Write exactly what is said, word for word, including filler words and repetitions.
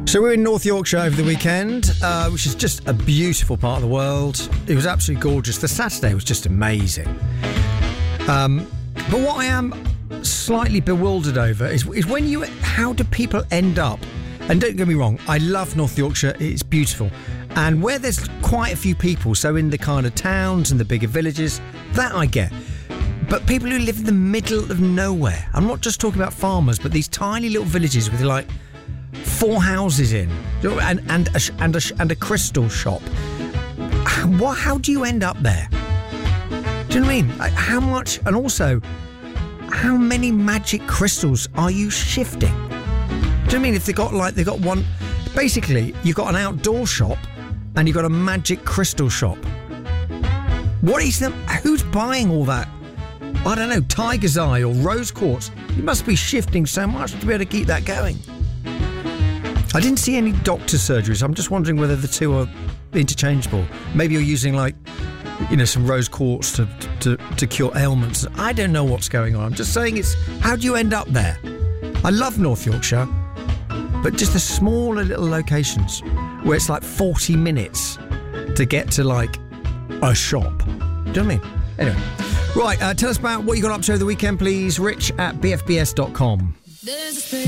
So we're in North Yorkshire over the weekend, uh, which is just a beautiful part of the world. It was absolutely gorgeous. The Saturday was just amazing. Um, but what I am slightly bewildered over is, is when you, how do people end up? And don't get me wrong, I love North Yorkshire. It's beautiful. And where there's quite a few people, so in the kind of towns and the bigger villages, that I get. But people who live in the middle of nowhere, I'm not just talking about farmers, but these tiny little villages with like four houses in, and and a, and a, and a crystal shop. What? How do you end up there? Do you know what I mean? Like, how much? And also, how many magic crystals are you shifting? Do you know what I mean? If they got like they got one, basically you've got an outdoor shop and you've got a magic crystal shop. What is them? Who's buying all that? I don't know, Tiger's Eye or Rose Quartz. You must be shifting so much to be able to keep that going. I didn't see any doctor surgeries. I'm just wondering whether the two are interchangeable. Maybe you're using like, you know, some rose quartz to, to, to cure ailments. I don't know what's going on. I'm just saying it's, how do you end up there? I love North Yorkshire, but just the smaller little locations where it's like forty minutes to get to like a shop. Do you know what I mean? Anyway. Right, uh, tell us about what you got up to over the weekend, please. Rich at b f b s dot com.